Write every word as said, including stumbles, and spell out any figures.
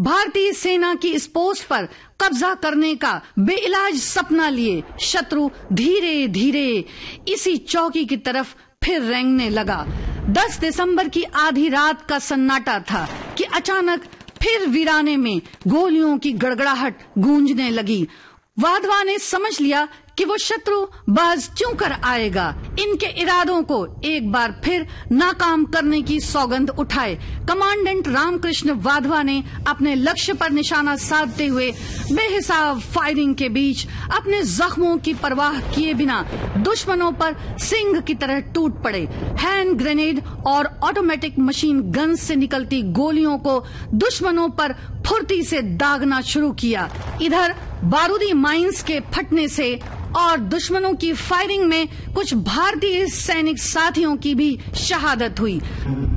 भारतीय सेना की इस पोस्ट पर कब्जा करने का बेइलाज सपना लिए शत्रु धीरे धीरे इसी चौकी की तरफ फिर रेंगने लगा। दस दिसंबर की आधी रात का सन्नाटा था कि अचानक फिर वीराने में गोलियों की गड़गड़ाहट गूंजने लगी। वाधवा ने समझ लिया कि वो शत्रु बाज क्यों कर आएगा। इनके इरादों को एक बार फिर नाकाम करने की सौगंध उठाए कमांडेंट रामकृष्ण वाधवा ने अपने लक्ष्य पर निशाना साधते हुए बेहिसाब फायरिंग के बीच अपने जख्मों की परवाह किए बिना दुश्मनों पर सिंह की तरह टूट पड़े। हैंड ग्रेनेड और ऑटोमेटिक मशीन गन से निकलती गोलियों को दुश्मनों पर फुर्ती से दागना शुरू किया। इधर बारूदी माइंस के फटने से और दुश्मनों की फायरिंग में कुछ भारतीय सैनिक साथियों की भी शहादत हुई।